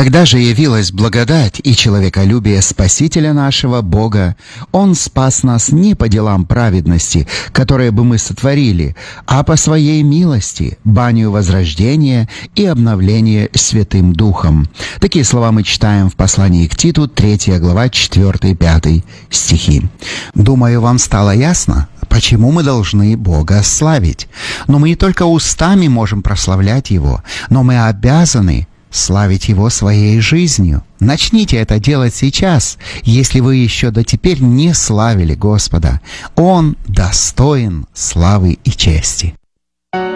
Когда же явилась благодать и человеколюбие Спасителя нашего Бога, Он спас нас не по делам праведности, которые бы мы сотворили, а по Своей милости, банию возрождения и обновления Святым Духом. Такие слова мы читаем в послании к Титу, 3 глава, 4-5 стихи. Думаю, вам стало ясно, почему мы должны Бога славить. Но мы не только устами можем прославлять Его, но мы обязаны славить Его своей жизнью. Начните это делать сейчас, если вы еще дотеперь не славили Господа. Он достоин славы и чести.